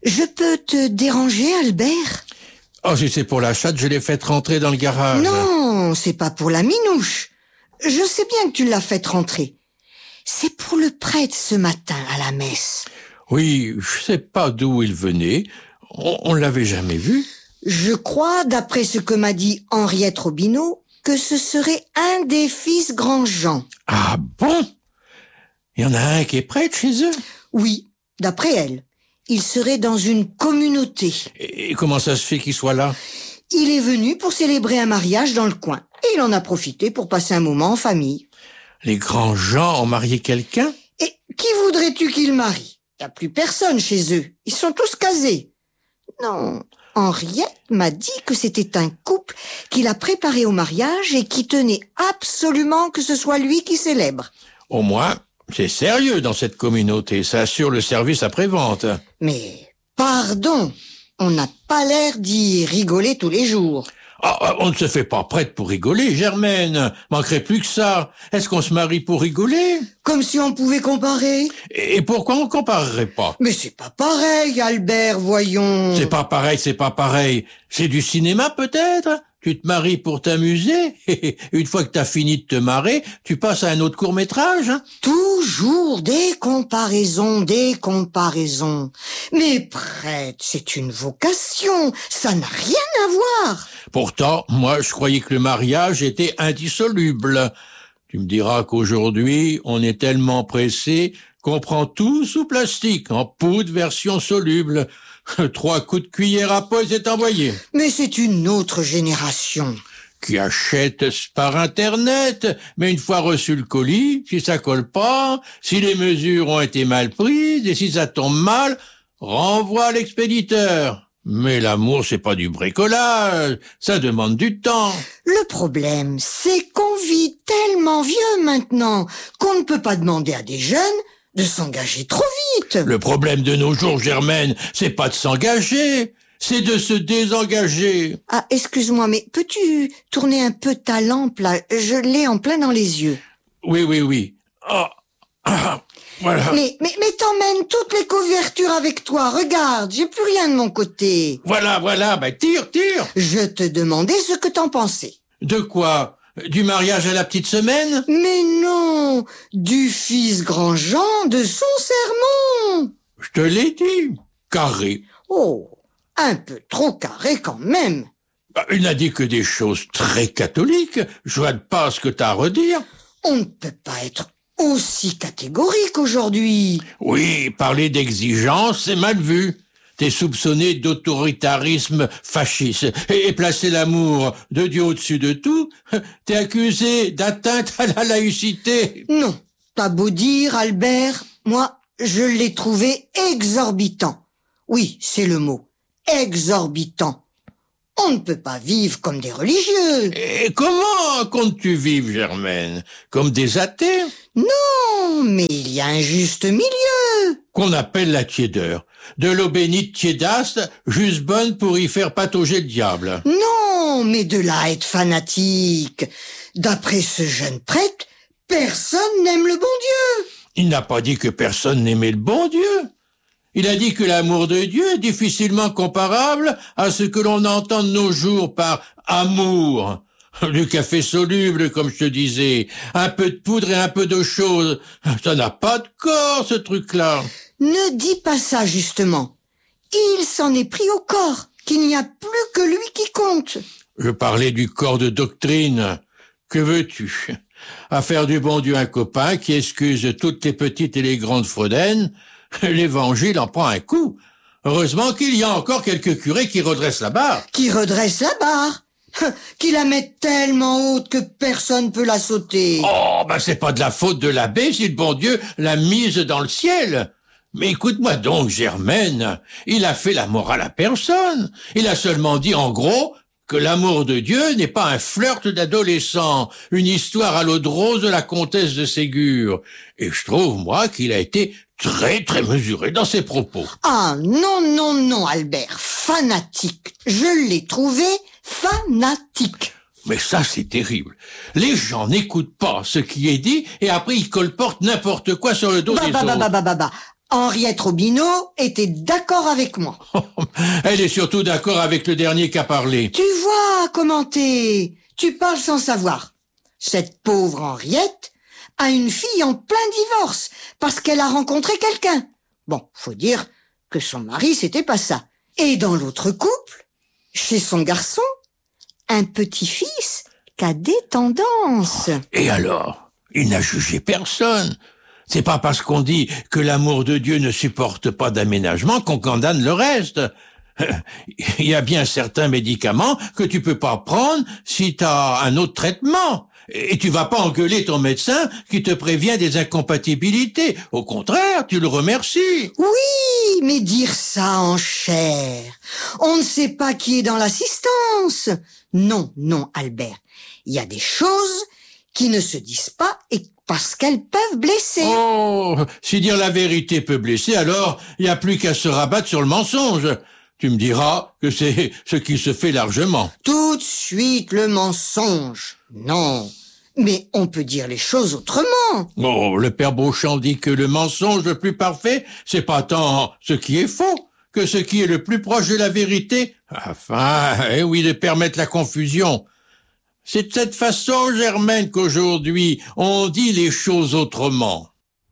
Je peux te déranger, Albert? Oh, si c'est pour la chatte, je l'ai faite rentrer dans le garage. Non, c'est pas pour la minouche. Je sais bien que tu l'as faite rentrer. C'est pour le prêtre ce matin à la messe. Oui, je sais pas d'où il venait. On l'avait jamais vu. Je crois, d'après ce que m'a dit Henriette Robineau, que ce serait un des fils Grandjean. Ah bon? Il y en a un qui est prêtre chez eux? Oui, d'après elle. Il serait dans une communauté. Et comment ça se fait qu'il soit là? Il est venu pour célébrer un mariage dans le coin. Et il en a profité pour passer un moment en famille. Les Grandjean ont marié quelqu'un? Et qui voudrais-tu qu'il marie? Il n'y a plus personne chez eux. Ils sont tous casés. Non, Henriette m'a dit que c'était un couple qu'il a préparé au mariage et qui tenait absolument que ce soit lui qui célèbre. Au moins, c'est sérieux dans cette communauté. Ça assure le service après-vente. Mais, pardon, on n'a pas l'air d'y rigoler tous les jours. Ah, on ne se fait pas prêtre pour rigoler, Germaine. Manquerait plus que ça. Est-ce qu'on se marie pour rigoler? Comme si on pouvait comparer. Et pourquoi on comparerait pas? Mais c'est pas pareil, Albert, voyons. C'est pas pareil, c'est pas pareil. C'est du cinéma peut-être? Tu te maries pour t'amuser? Une fois que t'as fini de te marrer, tu passes à un autre court-métrage, hein? Toujours des comparaisons, des comparaisons. Mais prêtre, c'est une vocation, ça n'a rien à voir. Pourtant, moi, je croyais que le mariage était indissoluble. Tu me diras qu'aujourd'hui, on est tellement pressé qu'on prend tout sous plastique, en poudre version soluble. 3 coups de cuillère à peau, c'est envoyé. Mais c'est une autre génération. Qui achète par Internet, mais une fois reçu le colis, si ça colle pas, si les mesures ont été mal prises, et si ça tombe mal, renvoie à l'expéditeur. Mais l'amour, c'est pas du bricolage, ça demande du temps. Le problème, c'est qu'on vit tellement vieux maintenant qu'on ne peut pas demander à des jeunes de s'engager trop vite. Le problème de nos jours, Germaine, c'est pas de s'engager, c'est de se désengager. Ah, excuse-moi, mais peux-tu tourner un peu ta lampe, là? Je l'ai en plein dans les yeux. Oui. Voilà. Mais t'emmènes toutes les couvertures avec toi. Regarde, j'ai plus rien de mon côté. Voilà, tire. Je te demandais ce que t'en pensais. De quoi? Du mariage à la petite semaine? Mais non, du fils Grandjean, de son sermon. Je te l'ai dit, carré. Oh, un peu trop carré quand même. Il n'a dit que des choses très catholiques. Je vois pas ce que t'as à redire. On ne peut pas être aussi catégorique aujourd'hui. Oui, parler d'exigence, c'est mal vu. T'es soupçonné d'autoritarisme fasciste et placer l'amour de Dieu au-dessus de tout, t'es accusé d'atteinte à la laïcité. Non, t'as beau dire, Albert, moi, je l'ai trouvé exorbitant. Oui, c'est le mot. Exorbitant. On ne peut pas vivre comme des religieux. Et comment comptes-tu vivre, Germaine? Comme des athées? Non, mais il y a un juste milieu. Qu'on appelle la tiédeur. De l'eau bénite tiédasse, juste bonne pour y faire patauger le diable. Non, mais de là à être fanatique. D'après ce jeune prêtre, personne n'aime le bon Dieu. Il n'a pas dit que personne n'aimait le bon Dieu. Il a dit que l'amour de Dieu est difficilement comparable à ce que l'on entend de nos jours par amour. Du café soluble, comme je te disais, un peu de poudre et un peu d'eau chaude. Ça n'a pas de corps, ce truc-là. Ne dis pas ça, justement. Il s'en est pris au corps, qu'il n'y a plus que lui qui compte. Je parlais du corps de doctrine. Que veux-tu? À faire du bon Dieu un copain qui excuse toutes les petites et les grandes fraudaines, l'évangile en prend un coup. Heureusement qu'il y a encore quelques curés qui redressent la barre. Qui redresse la barre? Qui la met tellement haute que personne peut la sauter. Oh, c'est pas de la faute de l'abbé si le bon Dieu l'a mise dans le ciel. Mais écoute-moi donc, Germaine, il a fait la morale à personne. Il a seulement dit, en gros, que l'amour de Dieu n'est pas un flirt d'adolescent, une histoire à l'eau de rose de la comtesse de Ségur. Et je trouve, moi, qu'il a été très, très mesuré dans ses propos. Ah, non, Albert, fanatique. Je l'ai trouvé fanatique. Mais ça, c'est terrible. Les gens n'écoutent pas ce qui est dit et après ils colportent n'importe quoi sur le dos des autres. Henriette Robineau était d'accord avec moi. Elle est surtout d'accord avec le dernier qui a parlé. Tu vois comment tu parles sans savoir. Cette pauvre Henriette a une fille en plein divorce parce qu'elle a rencontré quelqu'un. Bon, faut dire que son mari, c'était pas ça. Et dans l'autre couple, chez son garçon, un petit-fils qui a des tendances. Et alors, il n'a jugé personne. C'est pas parce qu'on dit que l'amour de Dieu ne supporte pas d'aménagement qu'on condamne le reste. Il y a bien certains médicaments que tu peux pas prendre si t'as un autre traitement. Et tu vas pas engueuler ton médecin qui te prévient des incompatibilités. Au contraire, tu le remercies. Oui, mais dire ça en chair. On ne sait pas qui est dans l'assistance. Non, Albert. Il y a des choses qui ne se disent pas et parce qu'elles peuvent blesser. Oh, si dire la vérité peut blesser, alors il n'y a plus qu'à se rabattre sur le mensonge. Tu me diras que c'est ce qui se fait largement. Tout de suite le mensonge. Non, mais on peut dire les choses autrement. Oh, le père Beauchamp dit que le mensonge le plus parfait, c'est pas tant ce qui est faux, que ce qui est le plus proche de la vérité, afin, de permettre la confusion. C'est de cette façon, Germaine, qu'aujourd'hui, on dit les choses autrement.